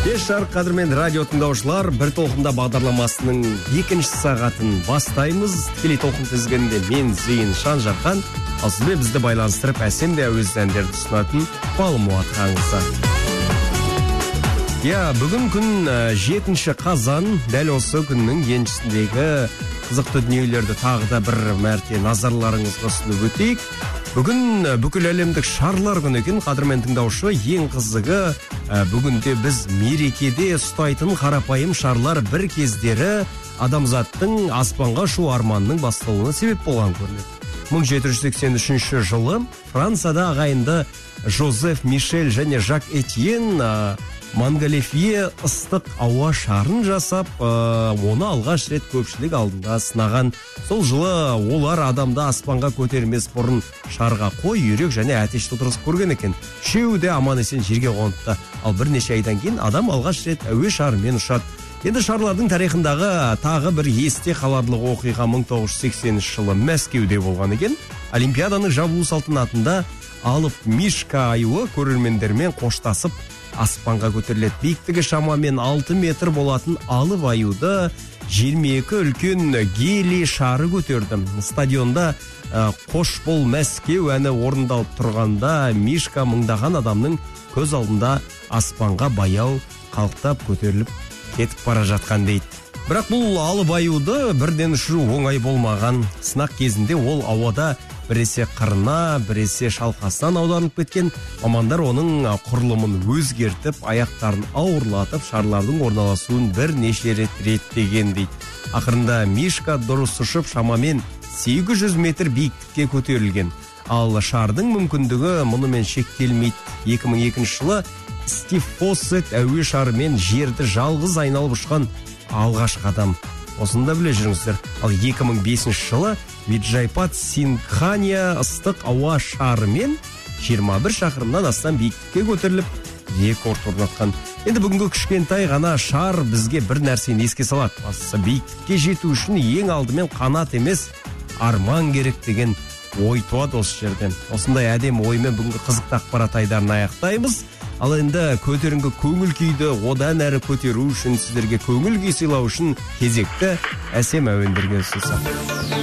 Кеш жарық қадірмен радио тыңдаушылар, бір толқында бағдарламасының екінші сағатын бастаймыз. Тікелей толқын тізгінінде мен Зейін Шанжархан, ал сізбен бізді байланыстырып әсемде әуезді әндерді ұсынатын Балмуат Хаңызы. Бүгін күн 7 қазан, дәл осы күннің еншісіндегі қызықты дүниелерді тағы да бір мәрте назарларыңызға ұсынып өтейік. Бүгін бүкіл әлемдік шарлар күні екен, қадірмен тыңдаушы. Ең қызығы, бүгінде біз мерекеде ұстайтын қарапайым шарлар бір кездері адамзаттың аспанға ұшу арманының басталуына себеп болған көрінеді. 1783 жылы Францияда ағайынды Жозеф Мишель және Жак Этьен Монголефье ыстық ауа шарын жасап, оны алғаш рет көпшілік алдында сынаған. Сол жылы олар адамды аспанға көтермес бұрын шарға қой, үйрек және әтеш отырғызып көрген екен. Үшеуі де аман есен жерге қоныпты. Ал бірнеше айдан кейін адам алғаш рет әуе шарымен ұшады. Енді шарлардың тарихындағы тағы бір есте қаларлық оқиға 1980 жылы Мәскеуде болған екен. Олимпиаданың жабылу салтанатында алып Мишка аюы көрермендермен қоштасып аспанға көтеріледі. Биіктігі шамамен 6 метр болатын алып аюды 22 үлкен гелий шары көтерді. Стадионда «Қош бол Мәскеу» әні орындалып тұрғанда Мишка мыңдаған адамның көз алдында аспанға баяу қалықтап көтеріліп кетіп бара жатқан дейді. Бірақ бұл алып аюды бірден ұшыру оңай болмаған. Сынақ кезінде ол ауада біресе қырына, біресе шалқасынан аударылып кеткен. Мамандар оның құрылымын өзгертіп, аяқтарын ауырлатып, шарлардың орналасуын бірнеше рет реттеген дейді. Ақырында Мишка дұрыс ұшып шамамен 800 метр биіктікке көтерілген. Ал шардың мүмкіндігі мұнымен шектелмейді. 2002 жылы Стив Фоссет әуе шарымен жерді жалғыз айналып ұшқан алғашқы адам. Осында біле жүріңіздер. Ал 2005 жылы Виджайпат Сингхания ыстық ауа шарымен 21 шақырымнан астам биіктікке көтеріліп рекорд орнатқан. Енді бүгінгі кішкентай ғана шар бізге бір нәрсені еске салады. Бастысы биіктікке жету үшін ең алдымен қанат емес, арман керек деген ой туады осы жерден. Осындай әдемі оймен бүгінгі қызықты ақпарат айдарын аяқтаймыз. Ал енді көтеріңкі көңіл күйді одан әрі көтеру үшін, сіздерге көңіл күй сыйлау үшін кезекті әсем әуендерге ұсынсақ.